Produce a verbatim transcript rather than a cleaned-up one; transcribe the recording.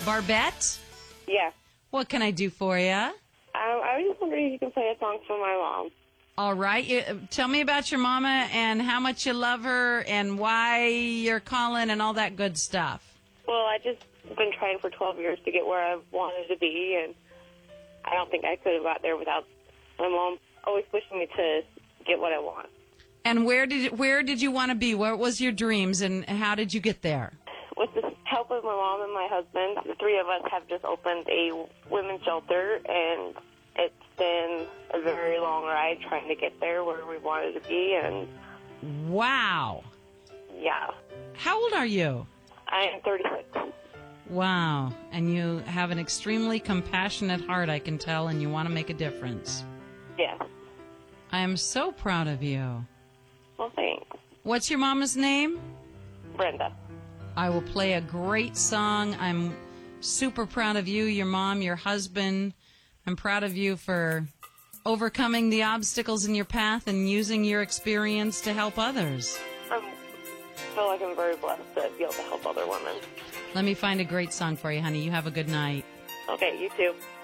Barbette? Yeah. What can I do for you? Um, I was just wondering if you can play a song for my mom. All right. You, tell me about your mama and how much you love her and why you're calling and all that good stuff. Well, I just been trying for twelve years to get where I wanted to be, and I don't think I could have got there without my mom always pushing me to get what I want. And where did where did you want to be? What was your dreams, and how did you get there? With the help of my mom and my husband, the three of us have just opened a women's shelter, and it's been a very long ride trying to get there where we wanted to be, and Wow. yeah. How old are you? I am thirty-six. Wow. And you have an extremely compassionate heart, I can tell, and you want to make a difference. Yes. I am so proud of you. Well, thanks. What's your mama's name? Brenda. I will play a great song. I'm super proud of you, your mom, your husband. I'm proud of you for overcoming the obstacles in your path and using your experience to help others. I feel like I'm very blessed to be able to help other women. Let me find a great song for you, honey. You have a good night. Okay, you too.